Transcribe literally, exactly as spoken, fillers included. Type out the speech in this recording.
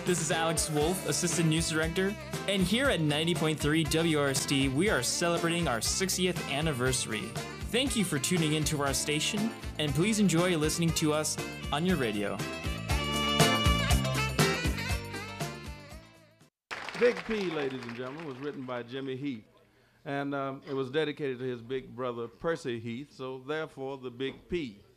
This is Alex Wolf, Assistant News Director, and here at ninety point three W R S T, we are celebrating our sixtieth anniversary. Thank you for tuning into our station, and please enjoy listening to us on your radio. Big P, ladies and gentlemen, was written by Jimmy Heath, and um, it was dedicated to his big brother, Percy Heath, so therefore the Big P.